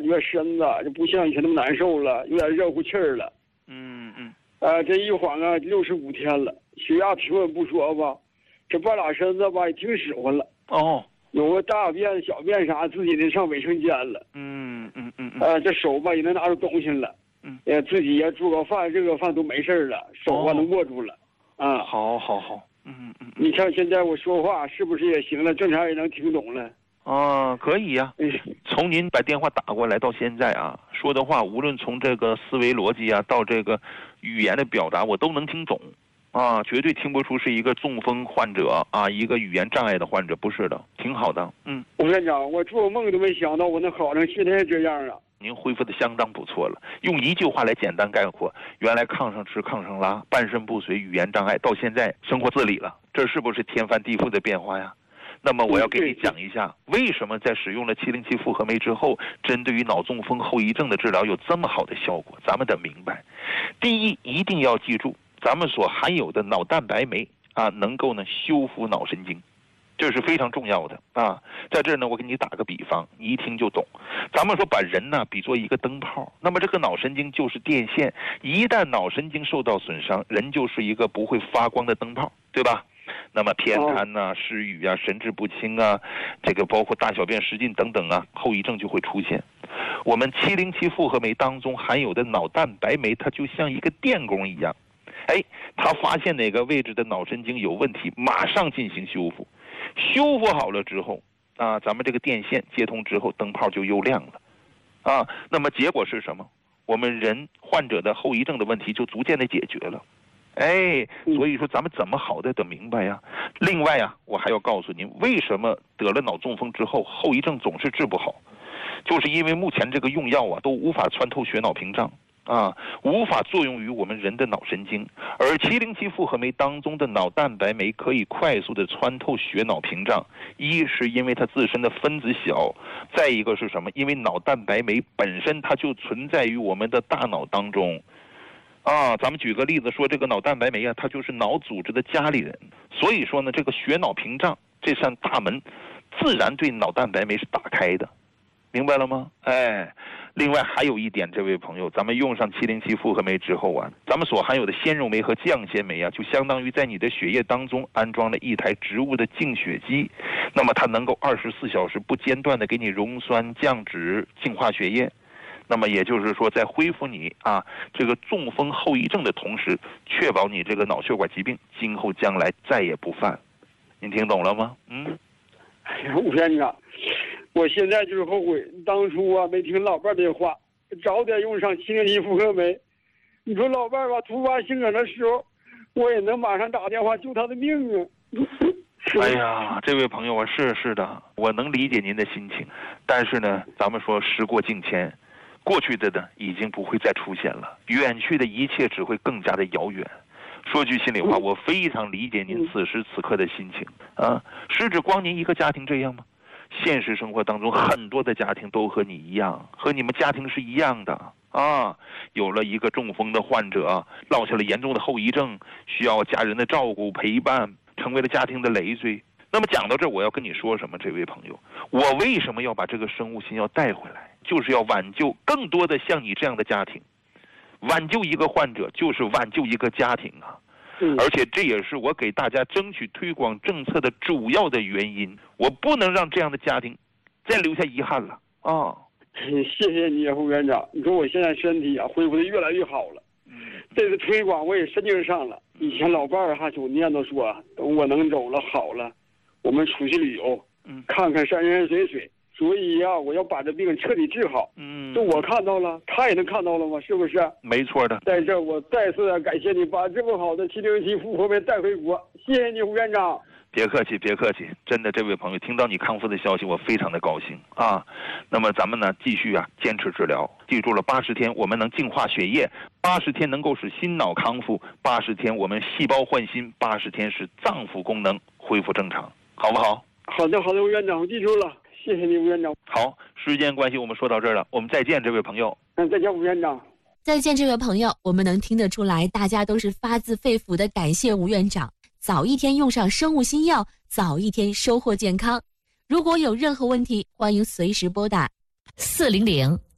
觉身子就不像以前那么难受了，有点热乎气儿了。这一晃啊65天了，血压平稳不说吧，这半拉身子吧也挺使唤了。有个大便小便啥自己的上卫生间了。这手吧也能拿出东西了。自己也做个饭热个饭都没事了，手啊能握住了。 好。 你看现在我说话是不是也行了？正常也能听懂了。 可以呀。从您把电话打过来到现在啊，说的话无论从这个思维逻辑啊，到这个语言的表达，我都能听懂。绝对听不出是一个中风患者啊，一个语言障碍的患者，不是的，挺好的。 吴院长，我做梦都没想到我能好成现在这样啊！ 您恢复的相当不错了。用一句话来简单概括，原来炕上吃炕上拉，半身不遂，语言障碍，到现在生活自理了，这是不是天翻地覆的变化呀？那么我要给你讲一下，为什么在使用了707复合酶之后，针对于脑中风后遗症的治疗有这么好的效果？咱们得明白，第一，一定要记住，咱们所含有的脑蛋白酶能够呢修复脑神经。这是非常重要的在这儿呢，我给你打个比方，你一听就懂。咱们说把人呢比作一个灯泡，那么这个脑神经就是电线，一旦脑神经受到损伤，人就是一个不会发光的灯泡，对吧？那么偏瘫失语神志不清这个包括大小便失禁等等后遗症就会出现。我们707复合酶当中含有的脑蛋白酶，它就像一个电工一样，它发现哪个位置的脑神经有问题，马上进行修复。修复好了之后咱们这个电线接通之后，灯泡就又亮了那么结果是什么？我们人患者的后遗症的问题就逐渐的解决了。所以说咱们怎么好的得明白呀。另外我还要告诉您，为什么得了脑中风之后后遗症总是治不好，就是因为目前这个用药都无法穿透血脑屏障无法作用于我们人的脑神经，而707复合酶当中的脑蛋白酶可以快速的穿透血脑屏障。一是因为它自身的分子小，再一个是什么？因为脑蛋白酶本身它就存在于我们的大脑当中咱们举个例子说，这个脑蛋白酶它就是脑组织的家里人。所以说呢，这个血脑屏障这扇大门自然对脑蛋白酶是打开的，明白了吗？另外还有一点，这位朋友，咱们用上707复合酶之后咱们所含有的鲜肉酶和降纤酶就相当于在你的血液当中安装了一台植物的净血机。那么它能够24小时不间断的给你溶酸降脂净化血液。那么也就是说，在恢复你这个中风后遗症的同时，确保你这个脑血管疾病今后将来再也不犯。您听懂了吗？ 吴院长，我现在就是后悔当初没听老伴的话，早点用上707复合酶。你说老伴突发性感的时候，我也能马上打电话救他的命这位朋友是的，我能理解您的心情。但是呢，咱们说时过境迁，过去的呢已经不会再出现了，远去的一切只会更加的遥远。说句心里话，我非常理解您此时此刻的心情是指光您一个家庭这样吗？现实生活当中很多的家庭都和你一样，和你们家庭是一样的有了一个中风的患者，落下了严重的后遗症，需要家人的照顾陪伴，成为了家庭的累赘。那么讲到这儿，我要跟你说什么，这位朋友，我为什么要把这个生物新药带回来，就是要挽救更多的像你这样的家庭。挽救一个患者就是挽救一个家庭而且这也是我给大家争取推广政策的主要的原因。我不能让这样的家庭再留下遗憾了谢谢你胡院长，你说我现在身体恢复的越来越好了。这次推广我也神经上了。以前老伴儿还总念叨说等我能走了好了，我们出去旅游看看山山水水。所以我要把这病彻底治好。这我看到了，他也能看到了吗？是不是？ 没错的。 在这我再次感谢你把这么好的707复合酶带回国，谢谢你胡院长。 别客气，真的，这位朋友听到你康复的消息，我非常的高兴那么咱们呢继续坚持治疗，记住了80天我们能净化血液，80天能够使心脑康复，80天我们细胞换新，80天使脏腑功能恢复正常，好不好？ 好的，胡院长，我记住了。谢谢你，吴院长。 好，时间关系，我们说到这儿了，我们再见，这位朋友。 再见，吴院长。 再见，这位朋友。我们能听得出来，大家都是发自肺腑的感谢吴院长。早一天用上生物新药，早一天收获健康。如果有任何问题，欢迎随时拨打400